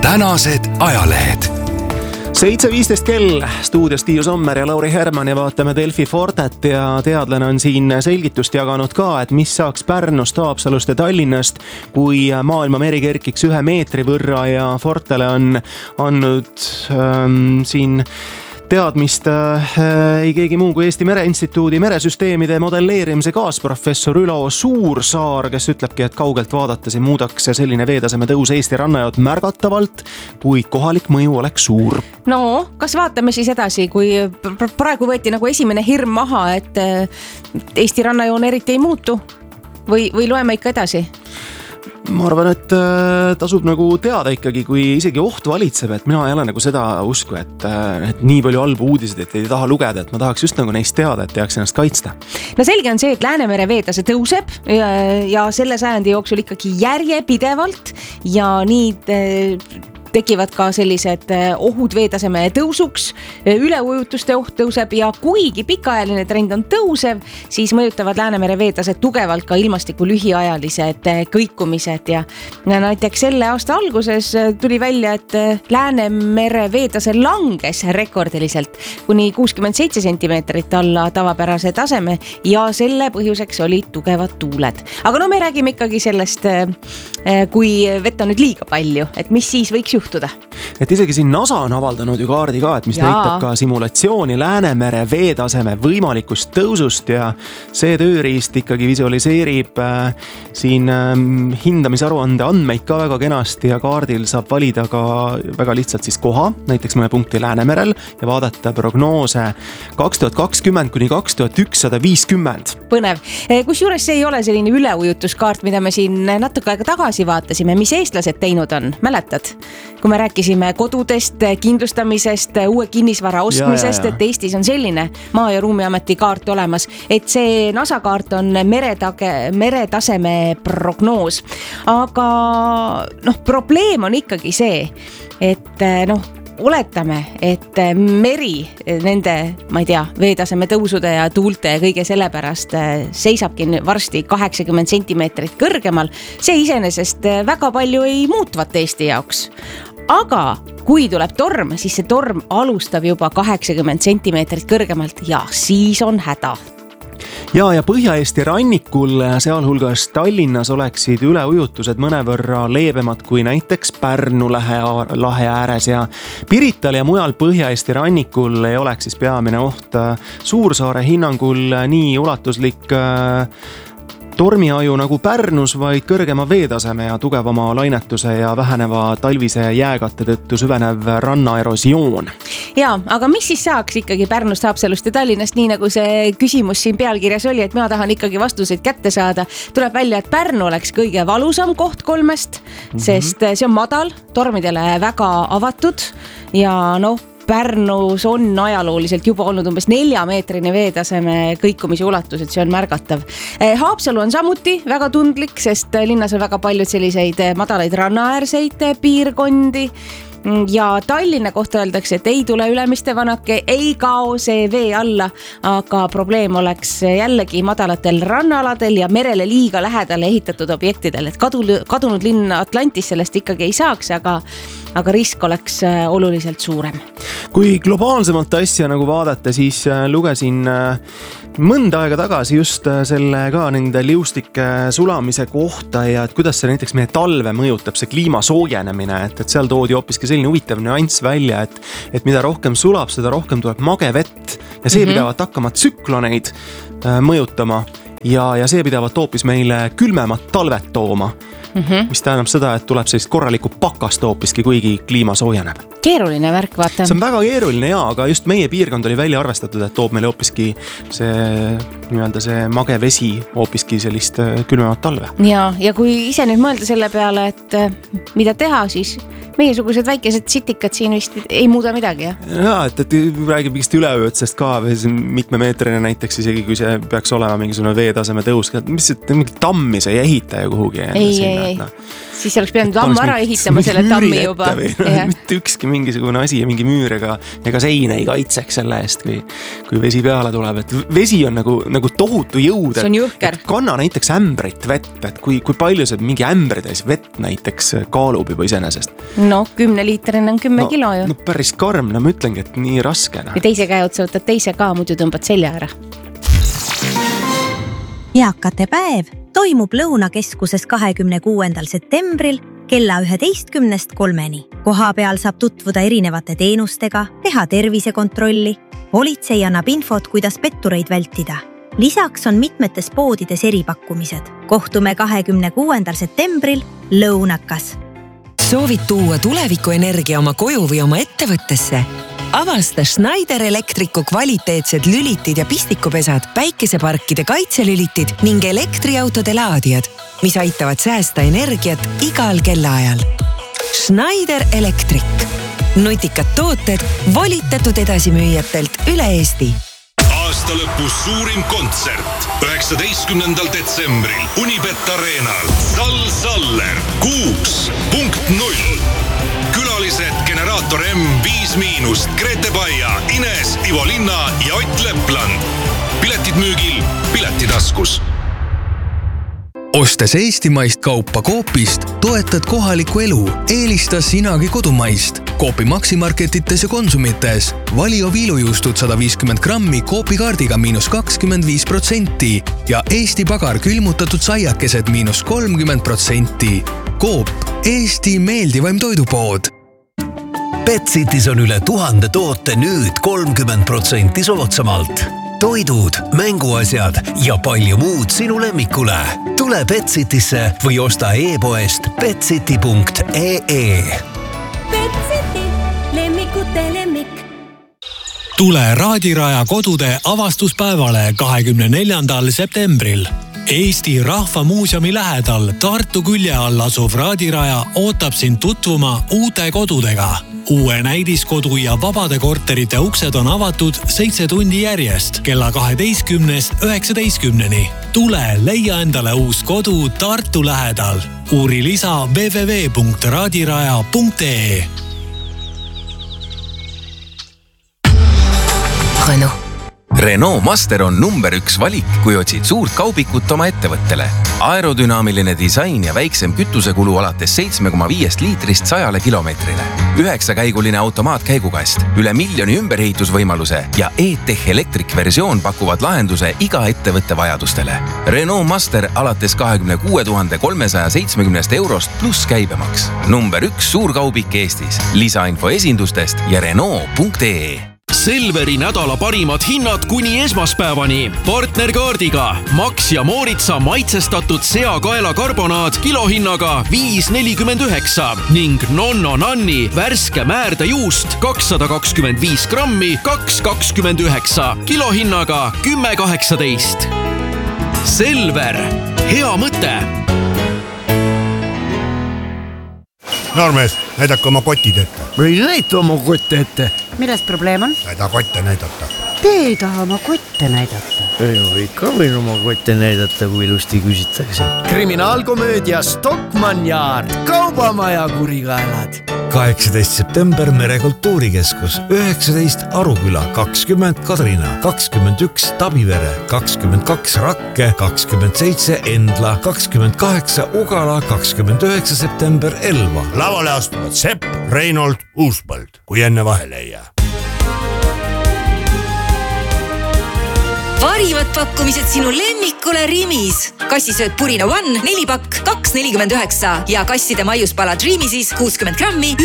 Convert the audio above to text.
Tänased ajalehed. 7.15 kell, stuudios Tiiu Sommer ja Lauri Herman ja vaatame Delfi Fortet ja teadlane on siin selgitust jaganud ka, et mis saaks Pärnust, Haapsalust ja Tallinnast, kui maailma meri kerkiks 1 meetri võrra, ja Fortele on andnud siin teadmist ei keegi muu kui Eesti Mereinstituudi meresüsteemide modelleerimise kaasprofessor Ülo Suursaar, kes ütlebki, et kaugelt vaadates ei muudaks selline veetaseme tõus Eesti rannajood märgatavalt, kuid kohalik mõju oleks suur. No, kas vaatame siis edasi, kui praegu võeti nagu esimene hirm maha, et Eesti rannajoon eriti ei muutu või loeme ikka edasi? Ma arvan, et tasub nagu teada ikkagi, kui isegi oht valitseb, et mina ei ole nagu seda usku, et nii palju halbu uudiseid, et ei taha lugeda, et ma tahaks just nagu neist teada, et tehaks ennast kaitsta. No selge on see, et Läänemere veetase tõuseb ja selle sajandi jooksul ikkagi järjepidevalt ja nii tekivad ka sellised ohud veetaseme tõusuks, üleujutuste oht tõuseb ja kuigi pikaajaline trend on tõusev, siis mõjutavad Läänemere veetased tugevalt ka ilmastiku lühiajalised kõikumised ja näiteks selle aasta alguses tuli välja, et Läänemere veetase langes rekordiliselt kuni 67 sentimeetrit alla tavapärase taseme ja selle põhjuseks olid tugevad tuuled. Aga no me räägime ikkagi sellest, kui vett on nüüd liiga palju, et mis siis võiks juhtuda? Et isegi siin NASA on avaldanud ju kaardi ka, et mis näitab ka simulatsiooni Läänemere veetaseme võimalikust tõusust ja see tööriist ikkagi visualiseerib siin hindamisaruande andmeid ka väga kenasti ja kaardil saab valida ka väga lihtsalt siis koha, näiteks mõne punkti Läänemerel ja vaadata prognoose 2020 kuni 2150. Põnev. Kusjuures see ei ole selline üleujutuskaart, mida me siin natuke aega tagasi vaatasime, mis eestlased teinud on, mäletad? Kui me rääkisime kodudest, kindlustamisest, uue kinnisvara ostmisest, et Eestis on selline Maa- ja Ruumiameti kaart olemas, et see NASA kaart on meretaseme prognoos. Aga probleem on ikkagi see, et oletame, et meri nende, ma ei tea, veetaseme tõusude ja tuulte ja kõige selle pärast seisabki varsti 80 sentimeetrit kõrgemal. See iseenesest väga palju ei muutvat Eesti jaoks. Aga kui tuleb torm, siis see torm alustab juba 80 sentimeetrit kõrgemalt ja siis on häda. Ja Põhja-Eesti rannikul, sealhulgas Tallinnas oleksid üleujutused mõnevõrra leebemad kui näiteks Pärnu lahe ääres ja Pirital ja mujal Põhja-Eesti rannikul ei oleks siis peamine oht Suursaare hinnangul nii ulatuslik tormiaju nagu Pärnus, vaid kõrgema veetaseme ja tugevama lainetuse ja väheneva talvise jääkatte tõttu süvenev rannaerosioon. Ja, aga mis siis saaks ikkagi Pärnust, Haapsalust ja Tallinnast, nii nagu see küsimus siin pealkirjas oli, et mina tahan ikkagi vastuseid kätte saada. Tuleb välja, et Pärnu oleks kõige valusam koht 3, sest see on madal, tormidele väga avatud ja Pärnus on ajalooliselt juba olnud umbes 4 meetrini veetaseme kõikumise ulatus, et see on märgatav. Haapsalu on samuti väga tundlik, sest linnas on väga palju selliseid madalaid rannaäärseid piirkondi. Ja Tallinna kohta öeldakse, et ei tule Ülemiste vanake, ei kao see vee alla, aga probleem oleks jällegi madalatel rannaaladel ja merele liiga lähedale ehitatud objektidel, et kadunud linn Atlantis sellest ikkagi ei saaks, aga risk oleks oluliselt suurem. Kui globaalsemalt asja nagu vaadata, siis lugesin mõnda aega tagasi just selle ka nende liustike sulamise kohta ja et kuidas see näiteks meie talve mõjutab, see kliima soojenemine, et seal toodi hoopiski selline huvitav nüanss välja, et mida rohkem sulab, seda rohkem tuleb mage vett ja see pidavat hakkama tsükloneid mõjutama ja see pidavat hoopis meile külmemat talvet tooma. Mis tähendab seda, et tuleb sellist korralikku pakast hoopiski, kuigi kliima soojeneb. Keeruline värk, vaata. See on väga keeruline aga just meie piirkond oli välja arvestatud, et toob meile hoopiski see mage vesi hoopiski sellist külmemat talve. Ja kui ise nüüd mõelda selle peale, et mida teha, siis meiesugused väikesed sitikad siin vist ei muuda midagi, jah? Jaa, et räägib mingist üleujutusest ka, mitmemeetrine näiteks isegi, kui see peaks olema mingisugune veetaseme tõus, mis tammi sa ei ehita ju kuhugi. Ei. Siis oleks pidanud ammu ära ehitama selle tammi juba. Mitte ükski mingisugune asi ja mingi müür ega seina ei kaitseks selle eest, kui vesi peale tuleb, et vesi on nagu tohutu jõud. See on jõhker. Kanna näiteks ämbrit vett, et kui palju see mingi ämbritäis vett näiteks kaalub juba iseenesest. No 10-liitrine on 10 kilo ju. No päris karm, ma ütlengi, et nii raske. Ja teise käe otsa võtad teise ka, muidu tõmbad selja ära. Eakate päev toimub Lõunakeskuses 26. septembril kella 11:03. Koha peal saab tutvuda erinevate teenustega, teha tervisekontrolli. Politsei annab infot, kuidas pettureid vältida. Lisaks on mitmetes poodides eripakkumised. Kohtume 26. septembril Lõunakas. Soovid tuua tulevikuenergia oma koju või oma ettevõttesse? Avasta Schneider Electricu kvaliteetsed lülitid ja pistikupesad, päikeseparkide kaitselülitid ning elektriautode laadijad, mis aitavad säästa energiat igal kellaajal. Schneider Electric. Nutikad tooted volitatud edasimüüjatelt üle Eesti. Aasta lõpus suurim kontsert 19. detsembril Unibet Arenal. Saller 6.0. Külalised Generaator M, 5-, Grete Baia, Ines, Ivo Linna ja Ott Lepland. Piletid müügil Piletitaskus. Ostes eestimaist kaupa Coopist, toetad kohalikku elu, eelista sinagi kodumaist. Coopi maksimarketites ja konsumites. Valio viilujuustud 150 grammi Coopi kaardiga -25% ja Eesti Pagar külmutatud saiakesed -30%. Coop, Eesti meeldivaim toidupood. Betsitis on üle 1000 toote nüüd 30% soodsamalt. Toidud, mänguasjad ja palju muud sinu lemmikule. Tule Betsitisse või osta e-poest betsiti.ee. Betsiti, lemmikute lemmik. Tule Raadiraja kodude avastuspäevale 24. septembril. Eesti Rahvamuuseumi lähedal Tartu külje all asuv Raadiraja ootab sind tutvuma uute kodudega. Uue näidiskodu ja vabade korterite uksed on avatud 7 tundi järjest kella 12:19. Tule leia endale uus kodu Tartu lähedal. Uuri lisa www.raadiraja.ee. Renault Master on number 1 valik, kui otsid suurt kaubikut oma ettevõttele. Aerodünaamiline disain ja väiksem kütusekulu alates 7,5 liitrist 100 kilomeetrile. 9-käiguline automaatkäigukast, üle 1 miljoni ümberehitusvõimaluse ja e-Tech Electric versioon pakuvad lahenduse iga ettevõtte vajadustele. Renault Master alates 26 370 eurost pluss käibemaks. Number 1 suurkaubik Eestis. Lisainfo esindustest ja Renault.ee. Selveri nädala parimad hinnad kuni esmaspäevani. Partnerkaardiga Max ja Mooritsa maitsestatud seakaela karbonaad kilohinnaga 5,49 ning Nonno Nanni värske määrdejuust 225 grammi 2,29 kilohinnaga 10,18. Selver, hea mõte. Noormees, näidake oma kotid ette. Ei näita oma kotte ette. Milles probleem on? Näida kotte näidata. Te ei taha oma kotte näidata. Ei, ikka võin oma kotte näidata, kui ilusti küsitakse. Kriminaalkomöödia Stockmann Yard, kaubamaja kurikaelad. 18. september Merekultuurikeskus, 19 Aruküla, 20 Kadrina, 21 Tabivere, 22 Rakke, 27 Endla, 28 Ugala, 29 september Elva. Lavale astuvad Sepp, Reinold, Uuspõld, kui enne vahele ei jää. Parivad pakkumised sinu lemmikule Rimis. Kassisööd Purina One 4 pakk 2,49 ja kasside maiuspalad Rimisis 60 grammi